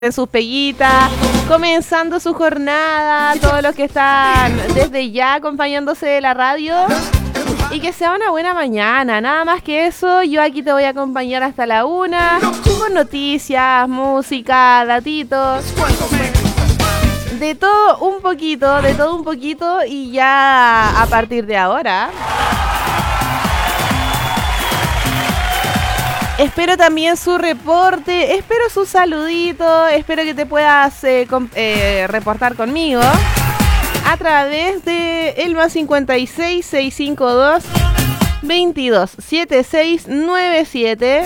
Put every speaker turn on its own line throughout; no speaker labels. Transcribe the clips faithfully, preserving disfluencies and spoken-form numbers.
en sus peguitas, comenzando su jornada, todos los que están desde ya acompañándose de la radio, y que sea una buena mañana. Nada más que eso, yo aquí te voy a acompañar hasta la una, con noticias, música, datitos, de todo un poquito, de todo un poquito, y ya a partir de ahora espero también su reporte, espero su saludito, espero que te puedas eh, com- eh, reportar conmigo a través de el más cincuenta y seis, seiscientos cincuenta y dos, veintidós, setenta y seis noventa y siete.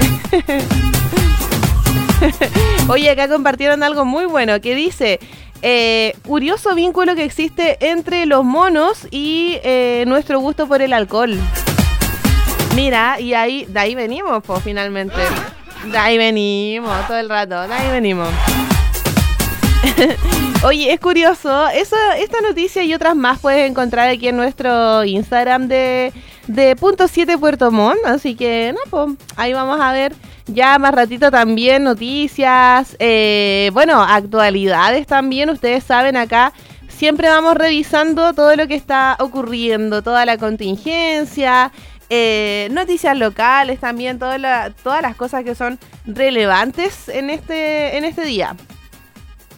Oye, acá compartieron algo muy bueno que dice, eh, curioso vínculo que existe entre los monos y eh, nuestro gusto por el alcohol. Mira, y ahí, de ahí venimos, pues, finalmente. De ahí venimos, todo el rato, de ahí venimos. Oye, es curioso, esa, esta noticia y otras más puedes encontrar aquí en nuestro Instagram de, de punto siete Puerto Montt, así que, no, pues, ahí vamos a ver ya más ratito también noticias, eh, bueno, actualidades también, ustedes saben acá. Siempre vamos revisando todo lo que está ocurriendo, toda la contingencia, eh, noticias locales también, toda la, todas las cosas que son relevantes en este, en este día.